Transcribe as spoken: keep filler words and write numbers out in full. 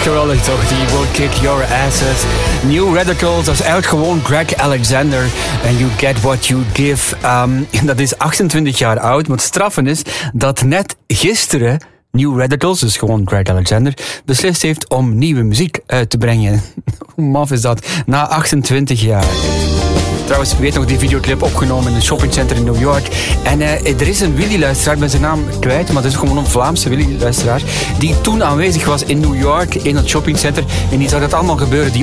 Geweldig toch, die Will Kick Your Asses. New Radicals, dat is eigenlijk gewoon Greg Alexander. And You Get What You Give. Um, dat is achtentwintig jaar oud, maar het straffen is dat net gisteren New Radicals, dus gewoon Greg Alexander, beslist heeft om nieuwe muziek uit te brengen. Hoe maf is dat? Na achtentwintig jaar. Trouwens, ik weet nog die videoclip opgenomen in een shoppingcenter in New York. En uh, er is een Willy-luisteraar, ik ben zijn naam kwijt, maar het is gewoon een Vlaamse Willy-luisteraar, die toen aanwezig was in New York, in het shoppingcenter. En die zag dat allemaal gebeuren. Die